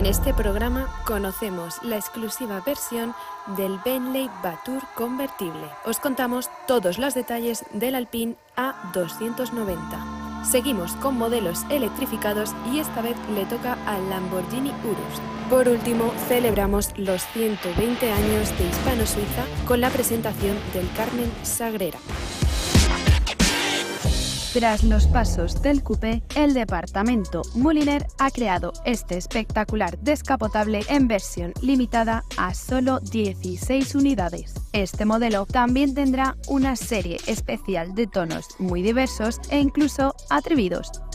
En este programa conocemos la exclusiva versión del Bentley Batour convertible. Os contamos todos los detalles del Alpine A290. Seguimos con modelos electrificados y esta vez le toca al Lamborghini Urus. Por último, celebramos los 120 años de Hispano-Suiza con la presentación del Carmen Sagrera. Tras los pasos del coupé, el departamento Mulliner ha creado este espectacular descapotable en versión limitada a solo 16 unidades. Este modelo también tendrá una serie especial de tonos muy diversos e incluso atrevidos.